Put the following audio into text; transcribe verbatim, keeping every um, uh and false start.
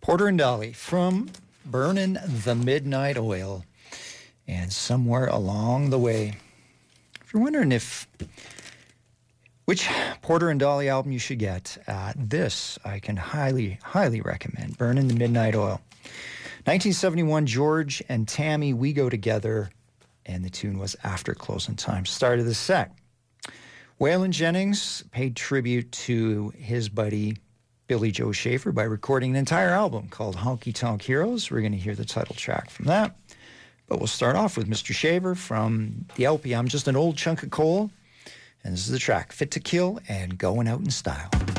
Porter and Dolly from Burnin' the Midnight Oil. And somewhere along the way, if you're wondering if which Porter and Dolly album you should get, uh, this I can highly, highly recommend. Burnin' the Midnight Oil. nineteen seventy-one, George and Tammy, We Go Together, and the tune was After Closing Time. Start of the set. Waylon Jennings paid tribute to his buddy Billy Joe Shaver by recording an entire album called Honky Tonk Heroes. We're going to hear the title track from that. But we'll start off with Mister Shaver from the L P. I'm Just an Old Chunk of Coal. And this is the track, Fit to Kill and Going Out in Style.